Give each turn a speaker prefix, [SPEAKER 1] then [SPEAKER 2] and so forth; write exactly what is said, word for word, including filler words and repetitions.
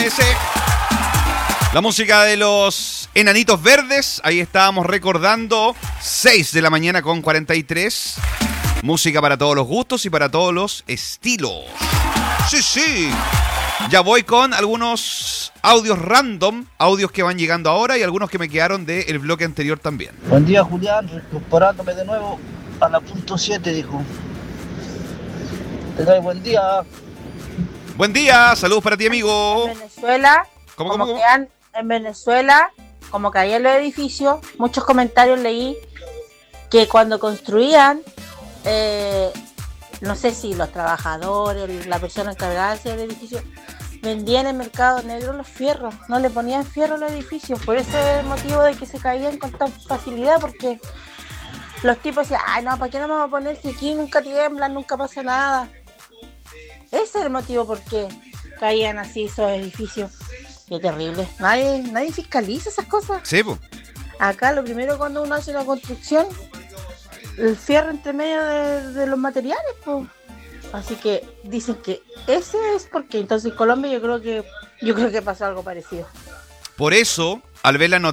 [SPEAKER 1] ese. La música de los Enanitos Verdes. Ahí estábamos recordando. seis de la mañana con cuarenta y tres. Música para todos los gustos y para todos los estilos. Sí, sí. Ya voy con algunos audios random. Audios que van llegando ahora y algunos que me quedaron del bloque anterior también.
[SPEAKER 2] Buen día, Julián. Reincorporándome de nuevo a la punto siete, dijo. Te doy buen día.
[SPEAKER 1] Buen día. Saludos para ti, amigo.
[SPEAKER 3] En Venezuela,
[SPEAKER 1] ¿Cómo,
[SPEAKER 3] como
[SPEAKER 1] cómo, cómo?
[SPEAKER 3] que han- en Venezuela, como caían los edificios, muchos comentarios leí que cuando construían, eh, no sé si los trabajadores, la persona encargada de ese edificio, vendían en el mercado negro los fierros, no le ponían fierro a los edificios, por ese es el motivo de que se caían con tan facilidad, porque los tipos decían, ay no, ¿para qué no me vamos a poner si aquí nunca tiemblan, nunca pasa nada? Ese es el motivo por qué caían así esos edificios. Qué terrible. Nadie, nadie fiscaliza esas cosas.
[SPEAKER 1] Sí, pues.
[SPEAKER 3] Acá lo primero cuando uno hace la construcción, el fierro entre medio de, de los materiales, pues. Así que dicen que ese es porque entonces en Colombia yo creo que yo creo que pasó algo parecido.
[SPEAKER 1] Por eso, al ver la noticia